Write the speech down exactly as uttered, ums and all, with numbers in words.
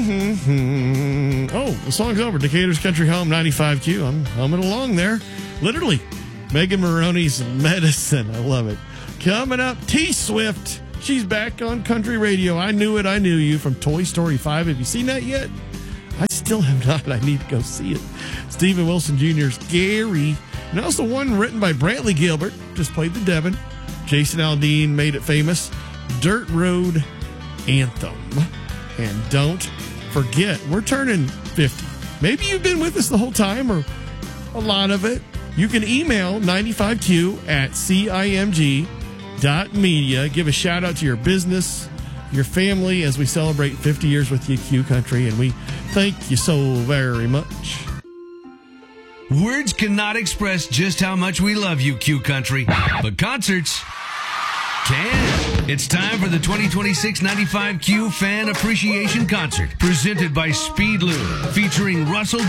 Mm-hmm. Oh, the song's over. Decatur's Country Home, ninety-five Q. I'm humming along there. Literally. Megan Maroney's Medicine. I love it. Coming up, T-Swift. She's back on country radio. I Knew It, I Knew You from Toy Story five. Have you seen that yet? I still have not. I need to go see it. Stephen Wilson Junior's Gary. And also one written by Brantley Gilbert. Just played the Devon. Jason Aldean made it famous. Dirt Road Anthem. And don't forget, we're turning fifty. Maybe you've been with us the whole time or a lot of it. You can email ninety-five Q at cimg dot media. Give a shout out to your business, your family, as we celebrate fifty years with you, Q Country, and we thank you so very much. Words cannot express just how much we love you, Q Country, but concerts can. It's time for the twenty twenty-six ninety-five Q Fan Appreciation Concert, presented by Speed Lube, featuring Russell